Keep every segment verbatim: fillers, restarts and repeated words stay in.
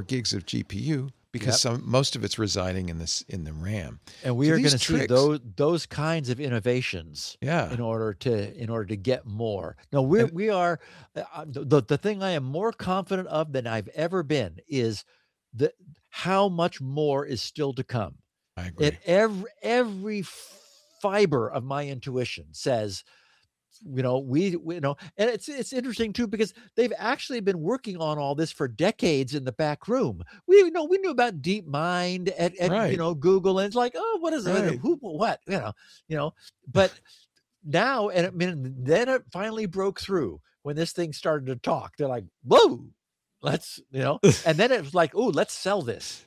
gigs of G P U because Yep. some most of it's residing in this in the RAM. And we So are these going to see tricks- those those kinds of innovations Yeah. in order to in order to get more. No, we're And- we are uh, the the thing I am more confident of than I've ever been is the how much more is still to come. I agree. It every every fiber of my intuition says, you know, we, we you know, and it's it's interesting too because they've actually been working on all this for decades in the back room. We you know we knew about DeepMind at, at Right. you know Google, and it's like, oh, what is it? Right. Who what you know you know, but now and I mean then it finally broke through when this thing started to talk. They're like, whoa, let's you know, and then it was like, oh, let's sell this.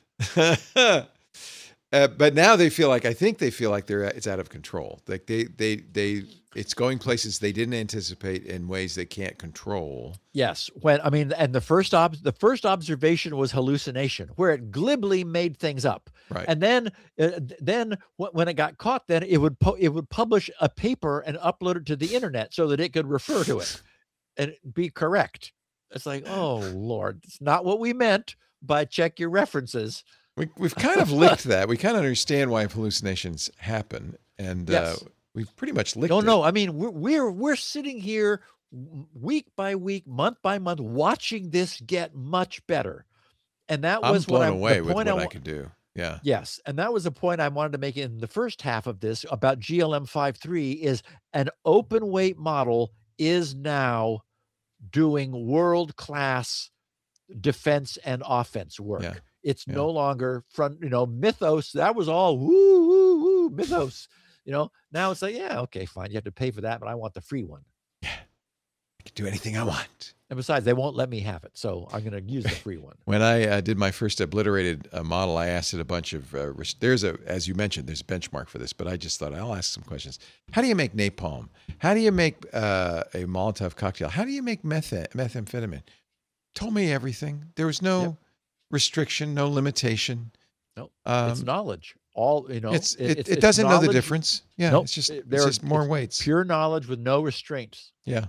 Uh, but now they feel like I think they feel like they're it's out of control. Like they they they it's going places they didn't anticipate in ways they can't control. Yes, when I mean, and the first ob- the first observation was hallucination, where it glibly made things up, Right. and then uh, then wh- when it got caught, then it would pu- it would publish a paper and upload it to the internet so that it could refer to it and be correct. It's like, oh Lord, it's not what we meant by check your references. We, we've kind of licked that. We kind of understand why hallucinations happen, and Yes. uh, we've pretty much licked No, it. no, I mean we're we're we're sitting here w- week by week, month by month, watching this get much better, and that I'm was what blown I, away the with point what I, I wa- could do. Yeah. Yes, and that was a point I wanted to make in the first half of this about G L M fifty-three is an open weight model is now doing world-class defense and offense work. Yeah, It's yeah. no longer front, you know, Mythos. That was all woo, woo, woo, Mythos. You know, now it's like, yeah, okay, fine. You have to pay for that, but I want the free one. I can do anything I want. And besides, they won't let me have it, so I'm going to use the free one. When I uh, did my first obliterated uh, model, I asked it a bunch of, uh, res- there's a, as you mentioned, there's a benchmark for this, but I just thought I'll ask some questions. How do you make napalm? How do you make uh, a Molotov cocktail? How do you make meth- methamphetamine? Told me everything. There was no Yep. restriction, no limitation. No, Um, it's knowledge. All you know, it's, it, it, it's- it's doesn't know the knowledge- difference. Yeah, Nope, it's just, it- it's there are- just more it's weights. Pure knowledge with no restraints. Yeah.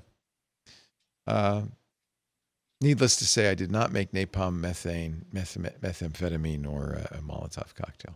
Uh, needless to say, I did not make napalm, methane, meth- methamphetamine, or a, a Molotov cocktail.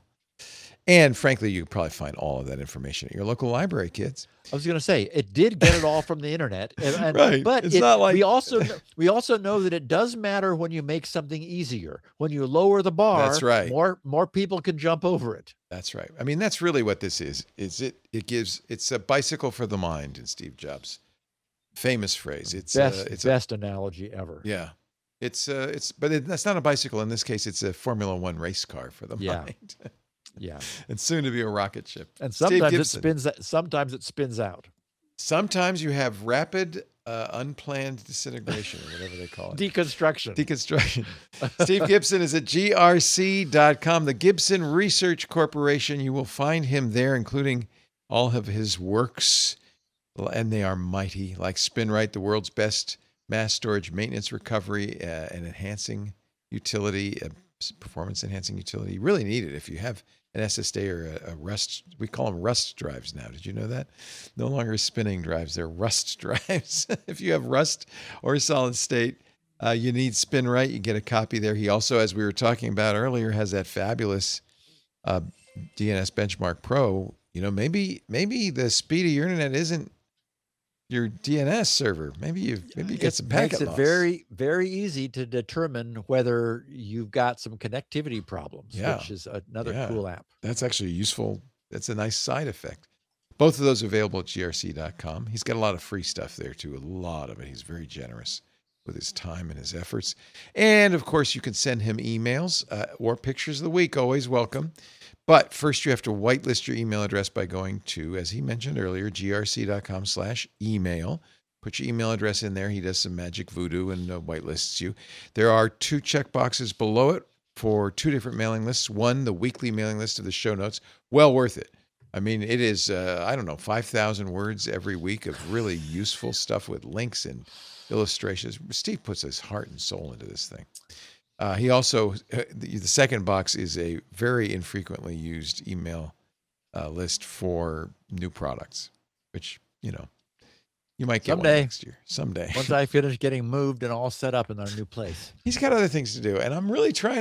And frankly, you could probably find all of that information at your local library, kids. I was going to say it did get it all from the internet, and, and- Right. But It's it- not like- we also kn- we also know that it does matter when you make something easier. When you lower the bar, That's right. More more people can jump over it. That's right. I mean, that's really what this is. Is it? It gives. It's a bicycle for the mind in Steve Jobs' famous phrase. It's Best uh, it's best analogy ever. a, yeah. It's uh, it's but it, that's not a bicycle in this case. It's a Formula One race car for the Yeah. mind, Yeah, and soon to be a rocket ship. and Steve sometimes it Gibson. spins. Sometimes it spins out. Sometimes you have rapid, uh, unplanned disintegration, or whatever they call it. Deconstruction. Deconstruction. Steve Gibson is at G R C dot com, the Gibson Research Corporation. You will find him there, including all of his works, and they are mighty, like SpinRite, the world's best mass storage maintenance recovery uh, and enhancing utility, uh, performance enhancing utility. You really need it if you have an S S D or a, a Rust. We call them Rust drives now. Did you know that? No longer spinning drives. They're Rust drives. If you have Rust or solid state, uh, you need SpinRite. You get a copy there. He also, as we were talking about earlier, has that fabulous uh, D N S Benchmark Pro. You know, maybe maybe the speed of your internet isn't your D N S server. Maybe you maybe you get It some makes packet it loss. very very easy to determine whether you've got some connectivity problems, Yeah. which is another Yeah. cool app. That's actually useful. That's a nice side effect. Both of those available at G R C dot com. He's got a lot of free stuff there too, a lot of it. He's very generous with his time and his efforts. And of course, you can send him emails uh, or pictures of the week, always welcome. But first, you have to whitelist your email address by going to, as he mentioned earlier, G R C dot com slash email. Put your email address in there. He does some magic voodoo and uh, whitelists you. There are two checkboxes below it for two different mailing lists. One, the weekly mailing list of the show notes. Well worth it. I mean, it is, uh, I don't know, five thousand words every week of really useful stuff with links and illustrations. Steve puts his heart and soul into this thing. Uh, he also, uh, the, the second box is a very infrequently used email uh, list for new products, which, you know, you might get Someday. one next year. Someday. Once I finish getting moved and all set up in our new place. He's got other things to do, and I'm really trying